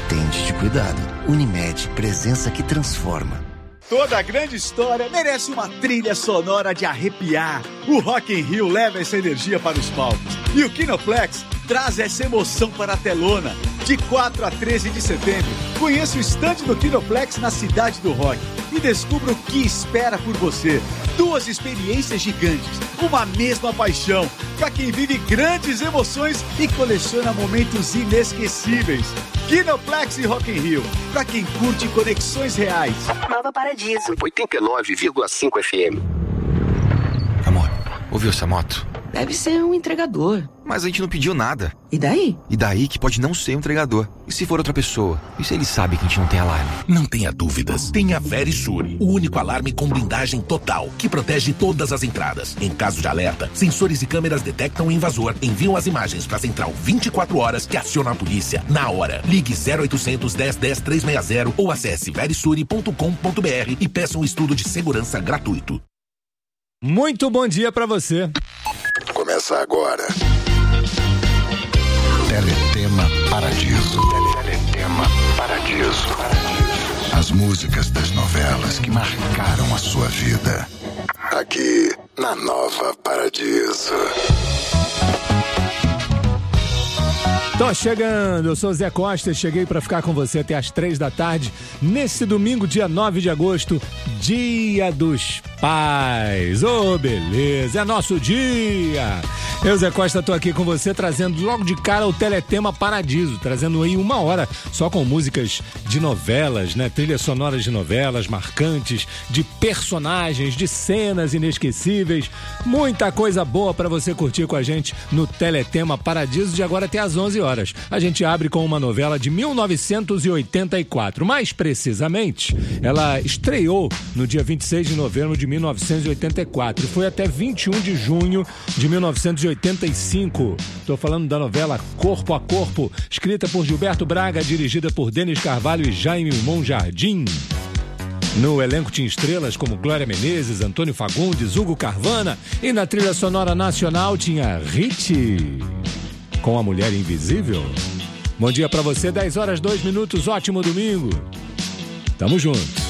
entende de cuidado. Unimed, presença que transforma. Toda grande história merece uma trilha sonora de arrepiar. O Rock in Rio leva essa energia para os palcos. E o Kinoplex traz essa emoção para a telona. De 4 a 13 de setembro, conheça o estande do Kinoplex na Cidade do Rock e descubra o que espera por você. 2 experiências gigantes, uma mesma paixão, para quem vive grandes emoções e coleciona momentos inesquecíveis. Kinoplex e Rock in Rio, para quem curte conexões reais. Nova Paradiso, 89,5 FM. Amor, ouviu essa moto? Deve ser um entregador. Mas a gente não pediu nada. E daí? E daí que pode não ser um entregador. E se for outra pessoa? E se ele sabe que a gente não tem alarme? Não tenha dúvidas. Tenha Verisure, o único alarme com blindagem total, que protege todas as entradas. Em caso de alerta, sensores e câmeras detectam o invasor, enviam as imagens para a central 24 horas que aciona a polícia na hora. Ligue 0800 10 10 360 ou acesse verisure.com.br e peça um estudo de segurança gratuito. Muito bom dia pra você. Começa agora. Teletema Paradiso. Teletema Paradiso. As músicas das novelas que marcaram a sua vida. Aqui na Nova Paradiso. Tô chegando, eu sou Zé Costa e cheguei pra ficar com você até as 3 da tarde, nesse domingo, dia 9 de agosto, Dia dos Pais. Ô, beleza, é nosso dia! Eu, Zé Costa, tô aqui com você, trazendo logo de cara o Teletema Paradiso, trazendo aí 1 hora só com músicas de novelas, né? Trilhas sonoras de novelas, marcantes, de personagens, de cenas inesquecíveis, muita coisa boa pra você curtir com a gente no Teletema Paradiso, de agora até às 11 horas. A gente abre com uma novela de 1984. Mais precisamente, ela estreou no dia 26 de novembro de 1984 e foi até 21 de junho de 1985. Estou falando da novela Corpo a Corpo, escrita por Gilberto Braga, dirigida por Denis Carvalho e Jaime Monjardim. No elenco tinha estrelas como Glória Menezes, Antônio Fagundes, Hugo Carvana, e na trilha sonora nacional tinha Ritchie com A Mulher Invisível. Bom dia pra você, 10 horas 2 minutos, ótimo domingo. Tamo junto.